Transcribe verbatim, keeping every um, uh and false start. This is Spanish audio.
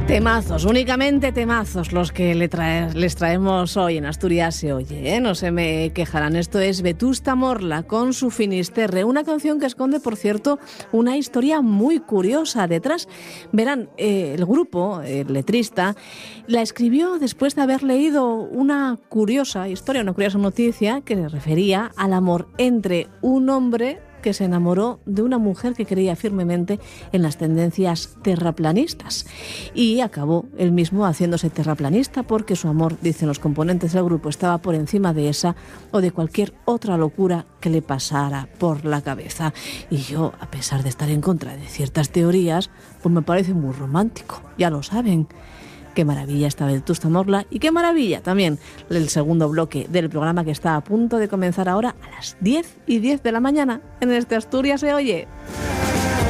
Temazos, únicamente temazos los que le trae, les traemos hoy en Asturias se oye, ¿eh? No se me quejarán. Esto es Vetusta Morla con su Finisterre, una canción que esconde, por cierto, una historia muy curiosa detrás. Verán, eh, el grupo, el letrista, la escribió después de haber leído una curiosa historia, una curiosa noticia que se refería al amor entre un hombre que se enamoró de una mujer que creía firmemente en las tendencias terraplanistas y acabó él mismo haciéndose terraplanista porque su amor, dicen los componentes del grupo, estaba por encima de esa o de cualquier otra locura que le pasara por la cabeza. Y yo, a pesar de estar en contra de ciertas teorías, pues me parece muy romántico, ya lo saben. Qué maravilla esta Vetusta Morla y qué maravilla también el segundo bloque del programa que está a punto de comenzar ahora a las diez y diez de la mañana en este Asturias se oye.